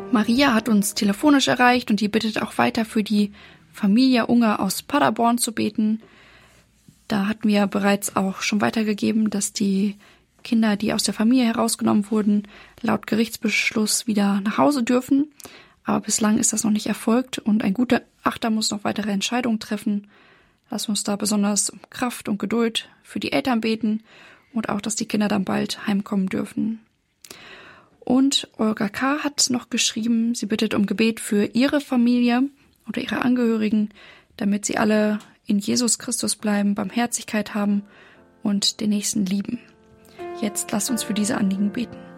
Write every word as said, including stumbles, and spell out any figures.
Maria hat uns telefonisch erreicht und die bittet auch weiter für die Familie Unger aus Paderborn zu beten. Da hatten wir bereits auch schon weitergegeben, dass die Kinder, die aus der Familie herausgenommen wurden, laut Gerichtsbeschluss wieder nach Hause dürfen. Aber bislang ist das noch nicht erfolgt und ein Gutachter muss noch weitere Entscheidungen treffen. Lass uns da besonders um Kraft und Geduld für die Eltern beten und auch, dass die Kinder dann bald heimkommen dürfen. Und Olga K. hat noch geschrieben, sie bittet um Gebet für ihre Familie oder ihre Angehörigen, damit sie alle in Jesus Christus bleiben, Barmherzigkeit haben und den Nächsten lieben. Jetzt lasst uns für diese Anliegen beten.